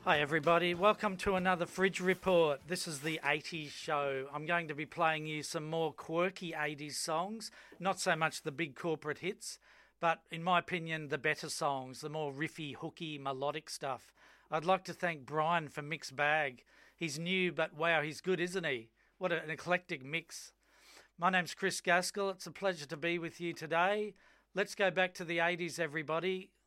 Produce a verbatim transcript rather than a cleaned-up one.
Hi everybody, welcome to another Fridge Report. This is the eighties show. I'm going to be playing you some more quirky eighties songs, not so much the big corporate hits, but in my opinion the better songs, the more riffy, hooky, melodic stuff. I'd like to thank Brian for Mixed Bag. He's new, but wow, he's good, isn't he? What an eclectic mix. My name's Chris Gaskell. It's a pleasure to be with you today. Let's go back to the eighties, everybody.